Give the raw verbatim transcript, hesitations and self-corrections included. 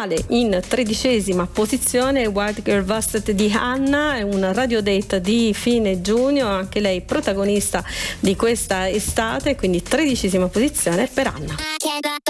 sale in tredicesima posizione White Girl Busted di Hanna, è un radio date di fine giugno, anche lei protagonista di questa estate, quindi tredicesima posizione per Hanna.